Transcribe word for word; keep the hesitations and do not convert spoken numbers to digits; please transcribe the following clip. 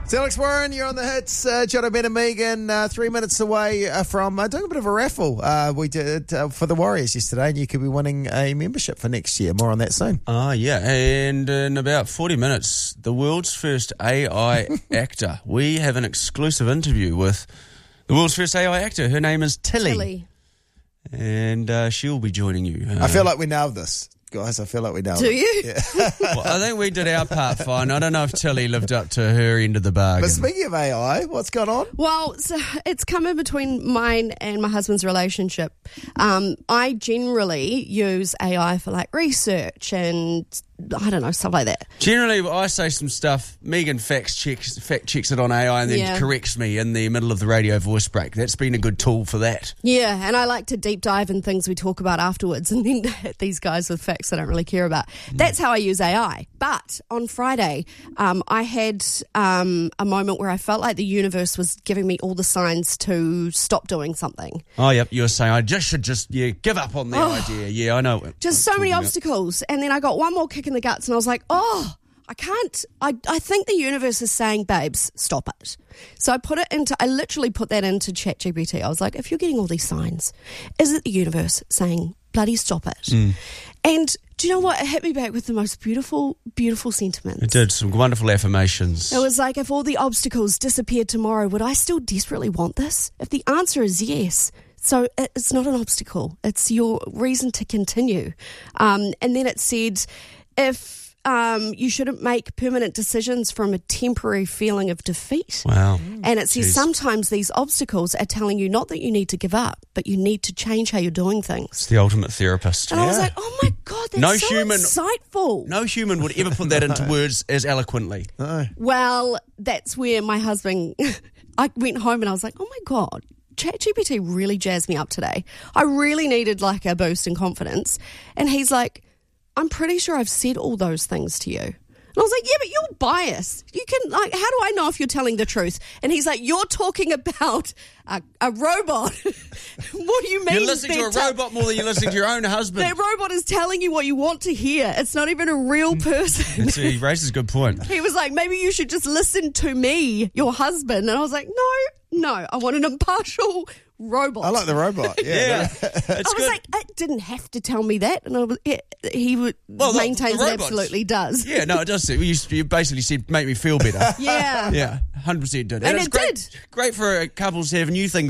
It's Alex Warren, you're on the hits. Uh, John Ben and Megan, uh, three minutes away uh, from uh, doing a bit of a raffle uh, we did uh, for the Warriors yesterday, and you could be winning a membership for next year. More on that soon. Ah, uh, yeah, and in about forty minutes, the world's first A I actor. We have an exclusive interview with the world's first A I actor. Her name is Tilly. Tilly. And uh, she'll be joining you. Uh, I feel like we nailed this. Guys, I feel like we nailed Do it. you? Yeah. Well, I think we did our part fine. I don't know if Tilly lived up to her end of the bargain. But speaking of A I, what's going on? Well, so it's come in between mine and my husband's relationship. Um, I generally use A I for like research and I don't know, stuff like that. Generally, I say some stuff, Megan fact checks, fact checks it on A I and then Yeah. corrects me in the middle of the radio voice break. That's been a good tool for that. Yeah, and I like to deep dive in things we talk about afterwards and then hit these guys with facts I don't really care about. That's how I use A I. But on Friday, um, I had um, a moment where I felt like the universe was giving me all the signs to stop doing something. Oh, yep, you were saying I just should just yeah give up on the Oh. idea. Yeah, I know. Just so many obstacles. And then I got one more kick in the guts and I was like, oh, I can't. I, I think the universe is saying, babes, stop it. So I put it into, I literally put that into ChatGPT. I was like, if you're getting all these signs, is it the universe saying, bloody stop it? Mm. And do you know what? It hit me back with the most beautiful, beautiful sentiments. It did, some wonderful affirmations. It was like, if all the obstacles disappeared tomorrow, would I still desperately want this? If the answer is yes, so it's not an obstacle. It's your reason to continue. Um, and then it said, if um, you shouldn't make permanent decisions from a temporary feeling of defeat. Wow. And it says Jeez. sometimes these obstacles are telling you not that you need to give up, but you need to change how you're doing things. It's the ultimate therapist. And I was Yeah. like, oh my God, that's No so human- insightful. No human would ever put that into words as eloquently. No. Well, that's where my husband, I went home and I was like, oh my God, ChatGPT really jazzed me up today. I really needed like a boost in confidence. And he's like, I'm pretty sure I've said all those things to you. And I was like, yeah, but you're biased. You can, like, how do I know if you're telling the truth? And he's like, you're talking about a, a robot. What do you mean? You're listening to they're a tell- robot more than you're listening to your own husband. That robot is telling you what you want to hear. It's not even a real person. That's, he raises a good point. He was like, maybe you should just listen to me, your husband. And I was like, no, no, I want an impartial robot. I like the robot. Yeah. Yeah, no. it's I was good. like, it didn't have to tell me that. And I was, it, he would, Well, the- maintains the it robots- absolutely does. Yeah, no, it does. You, you basically said, make me feel better. Yeah. Yeah, one hundred percent did. And it's it great, did. Great for couples to have new things